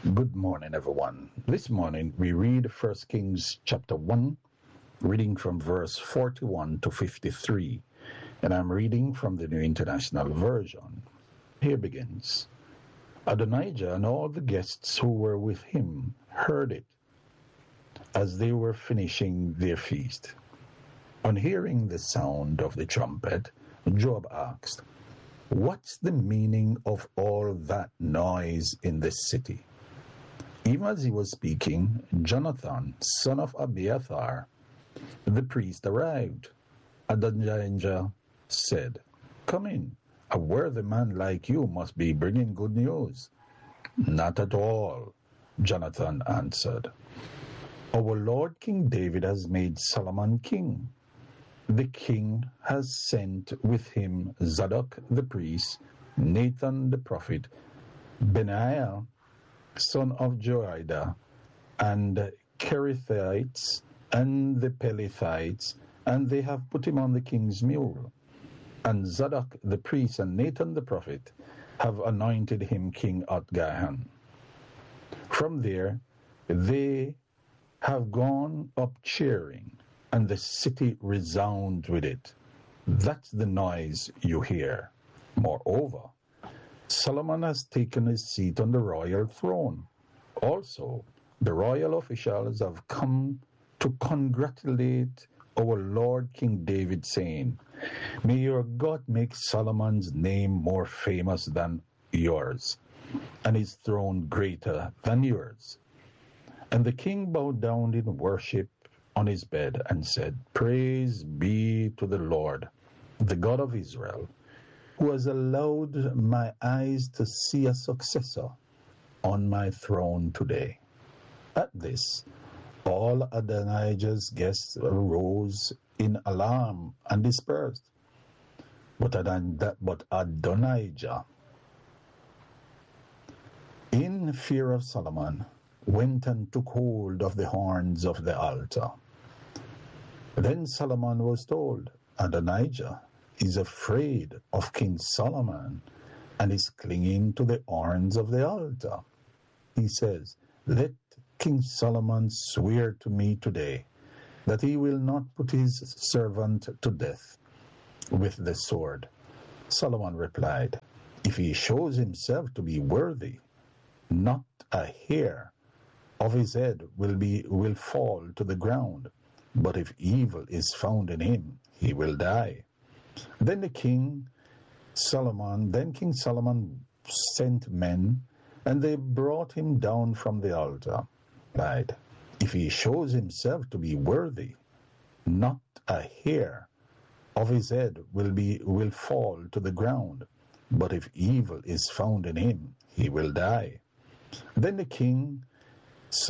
Good morning, everyone. This morning we read 1 Kings chapter 1, reading from verse 41 to 53, and I'm reading from the New International Version. Here begins. Adonijah and all the guests who were with him heard it as they were finishing their feast. On hearing the sound of the trumpet, Joab asked, "What's the meaning of all that noise in this city?" Even as he was speaking, Jonathan, son of Abiathar, the priest, arrived. Adonijah said, "Come in. A worthy man like you must be bringing good news." "Not at all," Jonathan answered. "Our Lord King David has made Solomon king. The king has sent with him Zadok the priest, Nathan the prophet, Benaiah son of Joiada, and Kerethites and the Pelethites, and they have put him on the king's mule. And Zadok the priest and Nathan the prophet have anointed him king at Gahan." From there they have gone up cheering, and the city resounds with it. That's the noise you hear. Moreover, Solomon has taken his seat on the royal throne. Also, the royal officials have come to congratulate our Lord King David, saying, "May your God make Solomon's name more famous than yours, and his throne greater than yours." And the king bowed down in worship on his bed and said, "Praise be to the Lord, the God of Israel, who has allowed my eyes to see a successor on my throne today." At this, all Adonijah's guests arose in alarm and dispersed. But Adonijah, in fear of Solomon, went and took hold of the horns of the altar. Then Solomon was told, "Adonijah is afraid of King Solomon and is clinging to the horns of the altar. He says, 'Let King Solomon swear to me today that he will not put his servant to death with the sword.'" Solomon replied, "If he shows himself to be worthy, not a hair of his head will fall to the ground, but if evil is found in him, he will die." Then King Solomon sent men, and they brought him down from the altar. Right? "If he shows himself to be worthy, not a hair of his head will fall to the ground, but if evil is found in him, he will die." Then King